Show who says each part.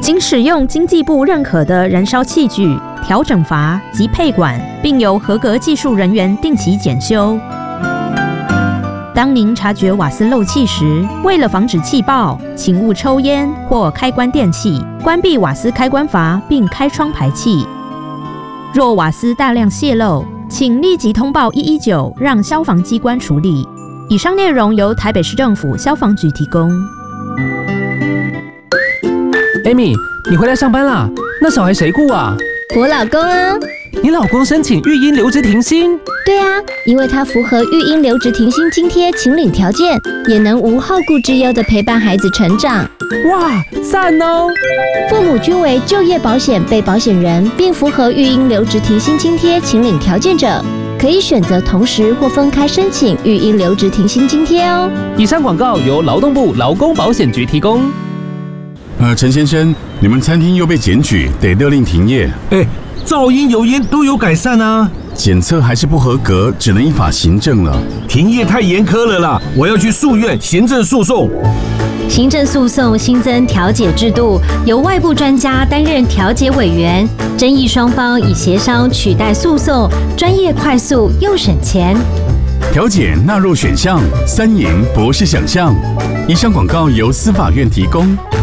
Speaker 1: 仅使用经济部认可的燃烧器具、调整阀及配管，并由合格技术人员定期检修。当您察觉瓦斯漏气时，为了防止气爆，请勿抽烟或开关电器，关闭瓦斯开关阀并开窗排气。若瓦斯大量泄漏，请立即通报119，让消防机关处理。以上内容由台北市政府消防局提供。
Speaker 2: Amy， 你回来上班啦？那小孩谁顾啊？
Speaker 3: 我老公啊。
Speaker 2: 你老公申请育婴留职停薪？
Speaker 3: 对啊，因为他符合育婴留职停薪津贴请领条件，也能无后顾之忧地陪伴孩子成长。
Speaker 2: 哇，赞哦！
Speaker 3: 父母均为就业保险被保险人，并符合育婴留职停薪津贴请领条件者，可以选择同时或分开申请育婴留职停薪津贴哦。
Speaker 2: 以上广告由劳动部劳工保险局提供。
Speaker 4: 陈先生，你们餐厅又被检举，得勒令停业。
Speaker 5: 噪音、油烟都有改善啊。
Speaker 4: 检测还是不合格，只能依法行政了。
Speaker 5: 停业太严苛了啦，我要去诉愿行政诉讼。
Speaker 6: 行政诉讼新增调解制度，由外部专家担任调解委员，争议双方以协商取代诉讼，专业、快速又省钱。
Speaker 4: 调解纳入选项，3赢不是想象。以上广告由司法院提供。